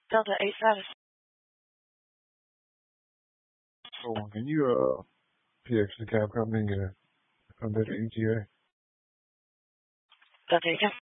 Delta 8 status. So can you PX the cab company and get a bit of ETA? Delta 8, yeah.